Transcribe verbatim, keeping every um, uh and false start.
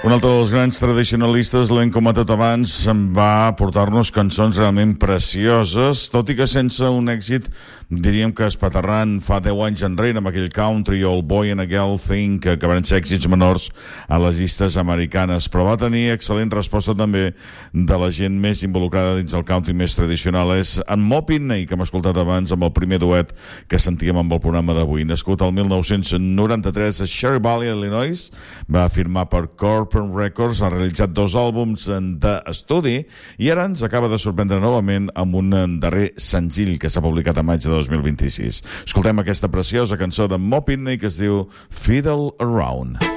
Un altre dels grans tradicionalistes, l'hem comentat abans, va portar-nos cançons realment precioses, tot i que sense un èxit, diríem que espaterrant fa deu anys enrere amb aquell Country, Old Boy and a Girl Thing, que, que van ser èxits menors a les llistes americanes, però va tenir excel·lent resposta també de la gent més involucrada dins el country més tradicional. És en Mo Pitney, que hem escoltat abans amb el primer duet que sentíem amb el programa d'avui. Nascut el mil nou-cents noranta-tres a Cherry Valley, Illinois, va firmar per Corp Records, ha realitzat dos àlbums d'estudi i ara ens acaba de sorprendre novament amb un darrer senzill que s'ha publicat a maig de dos mil vint-i-sis. Escoltem aquesta preciosa cançó de Mo Pitney que es diu Fiddle Around.